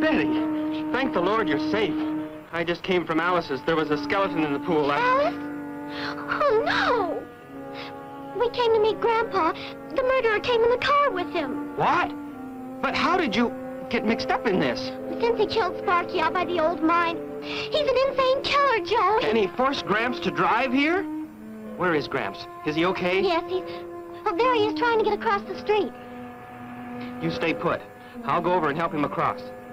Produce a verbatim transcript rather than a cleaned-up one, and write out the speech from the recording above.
Betty, thank the Lord you're safe. I just came from Alice's. There was a skeleton in the pool. I... Alice? Oh, no! We came to meet Grandpa. The murderer came in the car with him. What? But how did you get mixed up in this? Since he killed Sparky out by the old mine. He's an insane killer, Joe. And he forced Gramps to drive here? Where is Gramps? Is he okay? Yes, he's... Oh, there he is trying to get across the street. You stay put. I'll go over and help him across.